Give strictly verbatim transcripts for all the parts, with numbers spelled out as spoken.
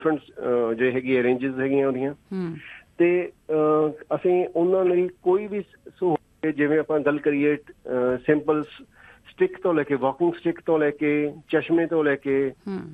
Different ਜਿਹੜੇ ਹੈਗੀ ranges ਹੈਗੀਆਂ ਉਹਦੀਆਂ। ਤੇ ਅਸੀਂ ਉਹਨਾਂ ਲਈ ਕੋਈ ਵੀ ਸਹੂਲਤ, ਜਿਵੇਂ ਆਪਾਂ ਗੱਲ ਕਰੀਏ ਸਿੰਪਲ ਸਟਿਕ ਤੋਂ ਲੈ ਕੇ, ਵਾਕਿੰਗ ਸਟਿਕ ਤੋਂ ਲੈ ਕੇ, ਚਸ਼ਮੇ ਤੋਂ ਲੈ ਕੇ,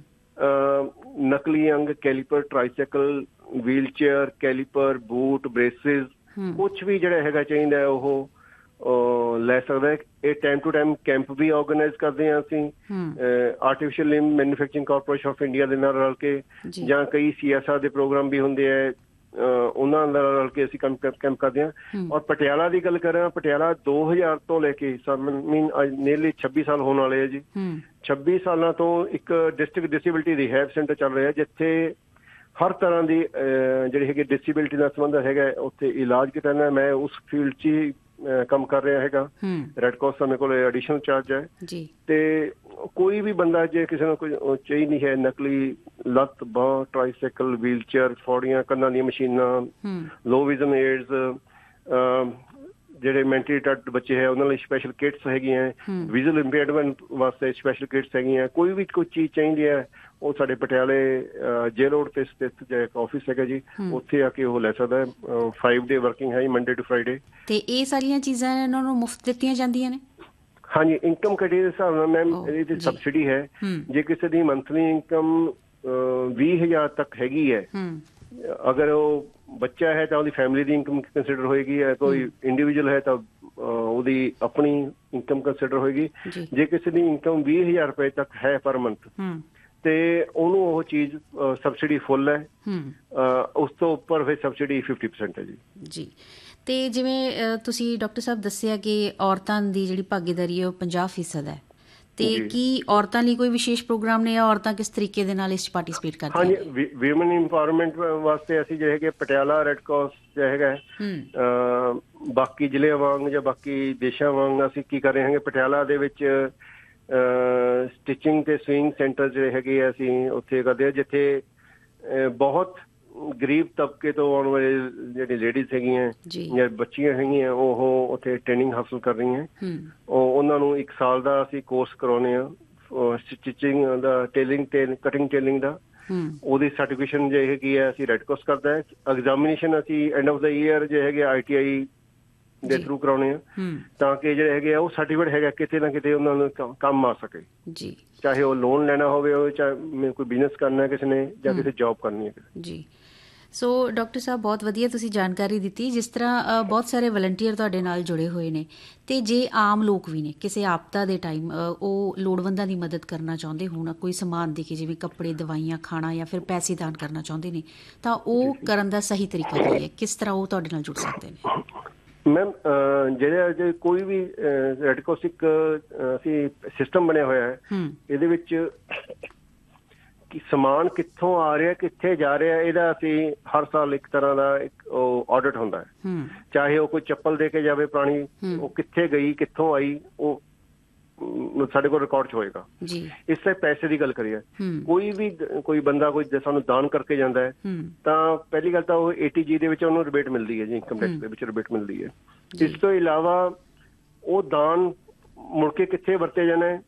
ਨਕਲੀ ਅੰਗ, calliper, tricycle, wheel chair, calliper, boot, braces, ਕੁਛ ਵੀ ਜਿਹੜਾ ਹੈਗਾ ਚਾਹੀਦਾ ਉਹ ਲੈ ਸਕਦਾ ਹੈ। ਇਹ time to time camp we organise ਕਰਦੇ ਹਾਂ ਅਸੀਂ artificial limb manufacturing corporation of India ਦੇ ਨਾਲ ਰਲ ਕੇ, ਜਾਂ ਕਈ ਸੀ ਐਸ ਆਰ ਦੇ ਪ੍ਰੋਗਰਾਮ ਵੀ ਹੁੰਦੇ ਹੈ ਉਹਨਾਂ ਨਾਲ ਰਲ ਕੇ ਅਸੀਂ ਕੈਂਪ ਕੈਂਪ ਕਰਦੇ ਹਾਂ। ਔਰ ਪਟਿਆਲਾ ਦੀ ਗੱਲ ਕਰਾਂ, ਪਟਿਆਲਾ ਦੋ ਹਜ਼ਾਰ ਤੋਂ ਲੈ ਕੇ ਮੀਨ ਨੀਅਰਲੀ ਛੱਬੀ ਸਾਲ ਹੋਣ ਵਾਲੇ ਆ ਜੀ। ਛੱਬੀ ਸਾਲਾਂ ਤੋਂ ਇੱਕ ਡਿਸਟ੍ਰਿਕਟ ਡਿਸੇਬਿਲਿਟੀ ਰਿਹੈਬ ਸੈਂਟਰ ਚੱਲ ਰਿਹਾ, ਜਿੱਥੇ ਹਰ ਤਰ੍ਹਾਂ ਦੀ ਜਿਹੜੀ ਹੈਗੀ ਡਿਸੇਬਿਲਿਟੀ ਦਾ ਸੰਬੰਧ ਹੈਗਾ ਉੱਥੇ ਇਲਾਜ ਕੀਤਾ ਜਾਂਦਾ। ਮੈਂ ਉਸ ਫੀਲਡ 'ਚ ਹੀ ਕੰਮ ਕਰ ਰਿਹਾ ਹੈਗਾ। ਰੈੱਡ ਕਰਾਸ ਦਾ ਮੇਰੇ ਕੋਲ ਐਡੀਸ਼ਨਲ ਚਾਰਜ ਹੈ। ਤੇ ਕੋਈ ਵੀ ਬੰਦਾ ਜੇ ਕਿਸੇ ਨੂੰ ਕੋਈ ਚਾਹੀਦੀ ਹੈ ਨਕਲੀ ਲੱਤ, ਬਾਂਹ, ਟਰਾਈਸਾਈਕਲ, ਵੀਲ ਚੇਅਰ, ਫੌੜੀਆਂ, ਕੰਨਾਂ ਦੀਆਂ ਮਸ਼ੀਨਾਂ, ਲੋ ਵਿਜ਼ਨ ਏਡਸ, ਜਿਹੜੇ ਮੈਂਟਲੀ ਰਿਟਾਰਡ ਬੱਚੇ ਹੈ ਉਹਨਾਂ ਲਈ ਸਪੈਸ਼ਲ ਕਿਟਸ ਹੈਗੀਆਂ, ਵਿਜ਼ੂਅਲ ਇੰਪੇਅਰਮੈਂਟ ਵਾਸਤੇ ਸਪੈਸ਼ਲ ਕਿਟਸ ਹੈਗੀਆਂ, ਕੋਈ ਵੀ ਕੋਈ ਚੀਜ਼ ਚਾਹੀਦੀ ਹੈ ਉਹ ਸਾਡੇ ਪਟਿਆਲੇ ਜੇ ਰੋਡ ਤੇ ਸਥਿਤ ਜਿਹੜਾ ਇੱਕ ਆਫਿਸ ਹੈਗਾ ਜੀ, ਉੱਥੇ ਆ ਕੇ ਉਹ ਲੈ ਸਕਦਾ ਹੈ। ਫਾਈਵ ਡੇ ਵਰਕਿੰਗ ਹੈ ਜੀ, ਮੰਡੇ ਟੂ ਫਰਾਈਡੇ। ਤੇ ਇਹ ਸਾਰੀਆਂ ਚੀਜ਼ਾਂ ਇਹਨਾਂ ਨੂੰ ਮੁਫਤ ਦਿੱਤੀਆਂ ਜਾਂਦੀਆਂ ਨੇ? ਹਾਂਜੀ, ਇਨਕਮ ਕੈਟੇਗਰੀ ਦੇ ਹਿਸਾਬ ਨਾਲ ਮੈਮ ਇਹਦੀ ਤੇ ਸਬਸਿਡੀ ਹੈ। ਜੇ ਕਿਸੇ ਦੀ ਮੰਥਲੀ ਇਨਕਮ ਵੀਹ ਹਜ਼ਾਰ ਤੱਕ ਹੈਗੀ ਹੈ, ਅਗਰ ਉਹ ਬੱਚਾ ਹੈ ਤਾਂ ਉਹਦੀ ਫੈਮਿਲੀ ਦੀ ਇਨਕਮ ਕੰਸੀਡਰ ਹੋਏਗੀ, ਹੈ ਕੋਈ ਇੰਡੀਵਿਜੂਅਲ ਹੈ ਤਾਂ ਉਹਦੀ ਆਪਣੀ ਇਨਕਮ ਕੰਸੀਡਰ ਹੋਏਗੀ। ਜੇ ਕਿਸੇ ਦੀ ਇਨਕਮ ਵੀਹ ਹਜ਼ਾਰ ਰੁਪਏ ਤੱਕ ਹੈ ਪਰ ਮੰਥ, ਤੇ ਉਹਨੂੰ ਉਹ ਚੀਜ਼ ਸਬਸਿਡੀ ਫੁੱਲ ਹੈ। ਉਸ ਤੋਂ ਉੱਪਰ ਫਿਰ ਸਬਸਿਡੀ ਫਿਫਟੀ ਪਰਸੈਂਟ ਹੈ ਜੀ। ਜੀ, ਤੇ ਜਿਵੇਂ ਤੁਸੀਂ ਡਾਕਟਰ ਸਾਹਿਬ ਦੱਸਿਆ ਕਿ ਔਰਤਾਂ ਦੀ ਜਿਹੜੀ ਭਾਗੀਦਾਰੀ ਹੈ ਉਹ ਪੰਜਾਹ ਫੀਸਦ ਹੈ, ਤੇ ਕੀ ਔਰਤਾਂ ਲਈ ਕੋਈ ਵਿਸ਼ੇਸ਼ ਪ੍ਰੋਗਰਾਮ ਨੇ, ਜਾਂ ਔਰਤਾਂ ਕਿਸ ਤਰੀਕੇ ਦੇ ਨਾਲ ਇਸ 'ਚ ਪਾਰਟੀਸਪੇਟ ਕਰਦੀਆਂ? ਹਾਂਜੀ, ਵੀਮਨ ਇੰਪਾਵਰਮੈਂਟ ਵਾਸਤੇ ਅਸੀਂ ਜਿਹੜੇ ਹੈਗੇ ਪਟਿਆਲਾ ਰੈੱਡ ਕਰਾਸ ਜਿਹੜਾ ਹੈਗਾ ਬਾਕੀ ਜ਼ਿਲ੍ਹਿਆਂ ਵਾਂਗ ਜਾਂ ਬਾਕੀ ਦੇਸ਼ਾਂ ਵਾਂਗ ਅਸੀਂ ਕੀ ਕਰ ਰਹੇ ਹੈਗੇ, ਪਟਿਆਲਾ ਦੇ ਵਿੱਚ ਸਟਿਚਿੰਗ ਤੇ ਸਵਿੰਗ ਸੈਂਟਰ ਜਿਹੜੇ ਹੈਗੇ ਆ ਅਸੀਂ ਉੱਥੇ ਕਰਦੇ ਹਾਂ, ਜਿੱਥੇ ਬਹੁਤ ਗਰੀਬ ਤਬਕੇ ਤੋਂ ਆਉਣ ਵਾਲੇ ਜਿਹੜੀ ਲੇਡੀਜ਼ ਹੈਗੀਆਂ ਜਾਂ ਬੱਚੀਆਂ ਹੈਗੀਆਂ ਉਹ ਉੱਥੇ ਟ੍ਰੇਨਿੰਗ ਹਾਸਲ ਕਰ ਰਹੀਆਂ। ਉਹ ਉਹਨਾਂ ਨੂੰ ਇੱਕ ਸਾਲ ਦਾ ਅਸੀਂ ਕੋਰਸ ਕਰਾਉਂਦੇ ਹਾਂ ਸਟਿਚਿੰਗ ਦਾ, ਟੇਲਰਿੰਗ ਤੇ ਕਟਿੰਗ ਟੇਲਰਿੰਗ ਦਾ। ਉਹਦੀ ਸਰਟੀਫਿਕੇਸ਼ਨ ਜੇ ਹੈਗੀ ਹੈ ਅਸੀਂ ਰੈੱਡ ਕਰਾਸ ਕਰਦਾ ਹੈ। ਐਗਜ਼ਾਮੀਨੇਸ਼ਨ ਅਸੀਂ ਐਂਡ ਆਫ ਦਾ ਈਅਰ ਜੇ ਹੈਗੇ ਆਈ ਟੀ ਆਈ ਦੇ ਥਰੂ ਕਰਾਉਣੇ ਆ, ਤਾਂ ਕਿ ਜਿਹੜੇ ਹੈਗੇ ਆ ਉਹ ਸਰਟੀਫਿਕੇਟ ਹੈਗਾ ਕਿਤੇ ਨਾ ਕਿਤੇ ਉਹਨਾਂ ਨੂੰ ਕੰਮ ਆ ਸਕੇ। ਜੀ, ਚਾਹੇ ਉਹ ਲੋਨ ਲੈਣਾ ਹੋਵੇ, ਚਾਹੇ ਕੋਈ ਬਿਜ਼ਨਸ ਕਰਨਾ ਕਿਸੇ ਨੇ, ਜਾਂ ਕਿਸੇ ਜੋਬ ਕਰਨੀ ਹੈ। ਜੀ, ਸੋ ਡਾਕਟਰ ਸਾਹਿਬ ਬਹੁਤ ਵਧੀਆ ਤੁਸੀਂ ਜਾਣਕਾਰੀ ਦਿੱਤੀ। ਜਿਸ ਤਰ੍ਹਾਂ ਬਹੁਤ ਸਾਰੇ ਵਲੰਟੀਅਰ ਤੁਹਾਡੇ ਨਾਲ ਜੁੜੇ ਹੋਏ ਨੇ, ਤੇ ਜੇ ਆਮ ਲੋਕ ਵੀ ਨੇ ਕਿਸੇ ਆਪਦਾ ਦੇ ਟਾਈਮ ਉਹ ਲੋੜਵੰਦਾਂ ਦੀ ਮਦਦ ਕਰਨਾ ਚਾਹੁੰਦੇ ਹੋਣ, ਕੋਈ ਸਮਾਨ ਦੇ ਕੇ ਜਿਵੇਂ ਕੱਪੜੇ, ਦਵਾਈਆਂ, ਖਾਣਾ, ਜਾਂ ਫਿਰ ਪੈਸੇ ਦਾਨ ਕਰਨਾ ਚਾਹੁੰਦੇ ਨੇ, ਤਾਂ ਉਹ ਕਰਨ ਦਾ ਸਹੀ ਤਰੀਕਾ ਕੀ ਹੈ? ਕਿਸ ਤਰ੍ਹਾਂ ਉਹ ਤੁਹਾਡੇ ਨਾਲ ਜੁੜ ਸਕਦੇ ਨੇ? ਮੈਮ ਜਿਹੜੇ ਜੇ ਕੋਈ ਵੀ ਰੈੱਡ ਕਰਾਸ ਇੱਕ ਅਸੀਂ ਸਿਸਟਮ ਬਣਿਆ ਹੋਇਆ ਹੈ, ਇਹਦੇ ਵਿੱਚ ਕਿ ਸਮਾਨ ਕਿੱਥੋਂ ਆ ਰਿਹਾ, ਕਿੱਥੇ ਜਾ ਰਿਹਾ, ਇਹਦਾ ਅਸੀਂ ਹਰ ਸਾਲ ਇੱਕ ਤਰ੍ਹਾਂ ਦਾ ਇੱਕ ਉਹ ਆਡਿਟ ਹੁੰਦਾ ਹੈ। ਚਾਹੇ ਉਹ ਕੋਈ ਚੱਪਲ ਦੇ ਕੇ ਜਾਵੇ ਪੁਰਾਣੀ, ਉਹ ਕਿੱਥੇ ਗਈ, ਕਿੱਥੋਂ ਆਈ, ਉਹ ਸਾਡੇ ਕੋਲ ਰਿਕਾਰਡ 'ਚ ਹੋਏਗਾ। ਇਸ ਤਰ੍ਹਾਂ ਪੈਸੇ ਦੀ ਗੱਲ ਕਰੀਏ, ਕੋਈ ਵੀ ਕੋਈ ਬੰਦਾ ਕੋਈ ਸਾਨੂੰ ਦਾਨ ਕਰਕੇ ਜਾਂਦਾ ਹੈ, ਤਾਂ ਪਹਿਲੀ ਗੱਲ ਤਾਂ ਉਹ ਏ ਟੀ ਜੀ ਦੇ ਵਿੱਚ ਉਹਨੂੰ ਰਿਬੇਟ ਮਿਲਦੀ ਹੈ ਜੀ, ਇਨਕਮ ਟੈਕਸ ਦੇ ਵਿੱਚ ਰਿਬੇਟ ਮਿਲਦੀ ਹੈ। ਇਸ ਤੋਂ ਇਲਾਵਾ ਉਹ ਦਾਨ ਮੁੜ ਕੇ ਕਿੱਥੇ ਵਰਤੇ ਜਾਣਾ ਹੈ,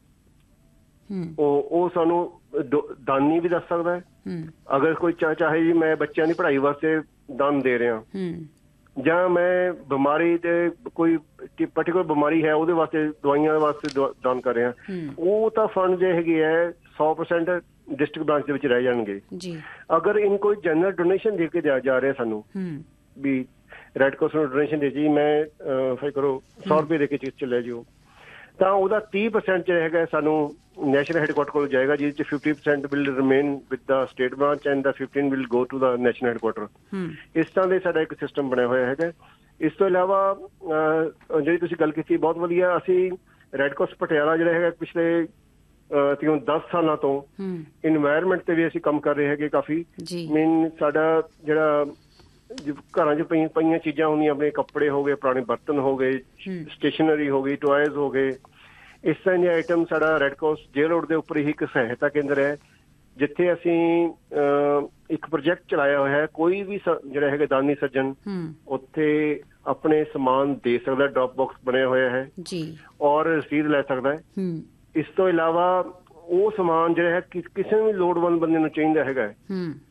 ਉਹ ਉਹ ਸਾਨੂੰ ਦਾਨੀ ਵੀ ਦੱਸ ਸਕਦਾ ਹੈ। ਅਗਰ ਕੋਈ ਚਾਹੇ ਜੀ ਮੈਂ ਬੱਚਿਆਂ ਦੀ ਪੜ੍ਹਾਈ ਵਾਸਤੇ ਦਾਨ ਦੇ ਰਿਹਾ, ਜਾਂ ਮੈਂ ਬਿਮਾਰੀ ਤੇ ਕੋਈ ਪਰਟੀਕੁਲਰ ਬਿਮਾਰੀ ਹੈ ਉਹਦੇ ਵਾਸਤੇ ਦਵਾਈਆਂ ਵਾਸਤੇ ਦਾਨ ਕਰ ਰਿਹਾ, ਉਹ ਤਾਂ ਫੰਡ ਜੇ ਹੈਗੇ ਹੈ ਸੌ ਪਰਸੈਂਟ ਡਿਸਟ੍ਰਿਕਟ ਬ੍ਰਾਂਚ ਦੇ ਵਿੱਚ ਰਹਿ ਜਾਣਗੇ। ਅਗਰ ਇਨ ਕੋਈ ਜਨਰਲ ਡੋਨੇਸ਼ਨ ਦੇ ਕੇ ਜਾ ਰਿਹਾ ਸਾਨੂੰ ਵੀ ਰੈੱਡ ਕਰਾਸ ਨੂੰ ਡੋਨੇਸ਼ਨ ਦੇ ਜੀ, ਮੈਂ ਫਿਰ ਕਰੋ ਸੌ ਰੁਪਏ ਦੇ ਕੇ ਚਲੇ ਜਾਓ, ਤਾਂ ਉਹਦਾ ਤੀਹ ਪਰਸੈਂਟ ਜਿਹੜਾ ਹੈਗਾ ਸਾਨੂੰ ਨੈਸ਼ਨਲ ਹੈਡਕੁਆਟਰ ਕੋਲ ਜਾਏਗਾ, ਜਿਹਦੇ 'ਚ fifty percent will remain with the state branch and the fifteen will go to the national headquarter. ਇਸ ਤਰ੍ਹਾਂ ਦੇ ਸਾਡਾ ਇੱਕ ਸਿਸਟਮ ਬਣਿਆ ਹੋਇਆ ਹੈਗਾ। ਇਸ ਤੋਂ ਇਲਾਵਾ ਜਿਹੜੀ ਤੁਸੀਂ ਗੱਲ ਕੀਤੀ ਬਹੁਤ ਵਧੀਆ, ਅਸੀਂ ਰੈੱਡ ਕਰਾਸ ਪਟਿਆਲਾ ਜਿਹੜਾ ਹੈਗਾ ਪਿਛਲੇ ਤਕਰੀਬਨ ਦਸ ਸਾਲਾਂ ਤੋਂ ਇਨਵਾਇਰਮੈਂਟ ਤੇ ਵੀ ਅਸੀਂ ਕੰਮ ਕਰ ਰਹੇ ਹੈਗੇ ਕਾਫੀ। ਮੇਨ ਸਾਡਾ ਜਿਹੜਾ ਘਰਾਂ 'ਚ ਪਈ ਪਈਆਂ ਚੀਜ਼ਾਂ ਹੁੰਦੀਆਂ, ਆਪਣੇ ਕੱਪੜੇ ਹੋ ਗਏ, ਪੁਰਾਣੇ ਬਰਤਨ ਹੋ ਗਏ, ਸਟੇਸ਼ਨਰੀ ਹੋ ਗਈ, ਟੋਇਜ਼ ਹੋ ਗਏ, ਇਸ ਤਰ੍ਹਾਂ ਦੀਆਂ ਆਈਟਮ ਸਾਡਾ ਰੈੱਡ ਕਰਾਸ ਜੇ ਰੋਡ ਦੇ ਉੱਪਰ ਹੀ ਇੱਕ ਸਹਾਇਤਾ ਕੇਂਦਰ ਹੈ, ਜਿੱਥੇ ਅਸੀਂ ਇੱਕ ਪ੍ਰੋਜੈਕਟ ਚਲਾਇਆ ਹੋਇਆ ਹੈ। ਕੋਈ ਵੀ ਜਿਹੜਾ ਹੈਗਾ ਦਾਨੀ ਸੱਜਣ ਉੱਥੇ ਆਪਣੇ ਸਮਾਨ ਦੇ ਸਕਦਾ, ਡ੍ਰੌਪ ਬਾਕਸ ਬਣਿਆ ਹੋਇਆ ਹੈ ਔਰ ਰਸੀਦ ਲੈ ਸਕਦਾ ਹੈ। ਇਸ ਤੋਂ ਇਲਾਵਾ ਉਹ ਸਮਾਨ ਜਿਹੜਾ ਹੈ ਕਿਸੇ ਵੀ ਲੋੜਵੰਦ ਬੰਦੇ ਨੂੰ ਚਾਹੀਦਾ ਹੈਗਾ,